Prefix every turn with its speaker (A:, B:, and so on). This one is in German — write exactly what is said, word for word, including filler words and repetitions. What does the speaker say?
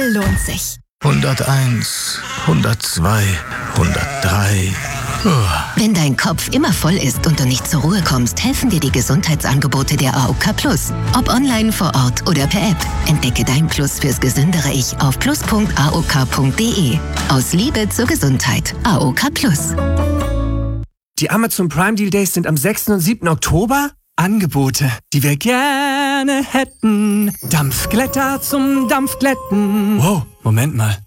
A: Tanken lohnt sich.
B: hunderteins, hundertzwei, hundertdrei.
C: Wenn dein Kopf immer voll ist und du nicht zur Ruhe kommst, helfen dir die Gesundheitsangebote der A O K Plus. Ob online, vor Ort oder per App. Entdecke dein Plus fürs gesündere Ich auf plus punkt a o k punkt d e. Aus Liebe zur Gesundheit. A O K Plus.
D: Die Amazon Prime Deal Days sind am sechsten und siebten Oktober. Angebote, die wir gerne hätten. Dampfglätter zum Dampfglätten. Wow, Moment mal.